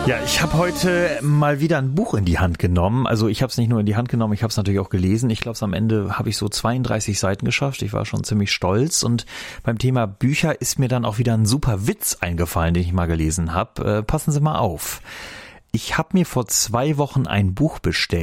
Ja, ich habe heute mal wieder ein Buch in die Hand genommen. Also ich habe es nicht nur in die Hand genommen, ich habe es natürlich auch gelesen. Ich glaube, am Ende habe ich so 32 Seiten geschafft. Ich war schon ziemlich stolz. Und beim Thema Bücher ist mir dann auch wieder ein super Witz eingefallen, den ich mal gelesen habe. Passen Sie mal auf. Ich habe mir vor 2 Wochen ein Buch bestellt.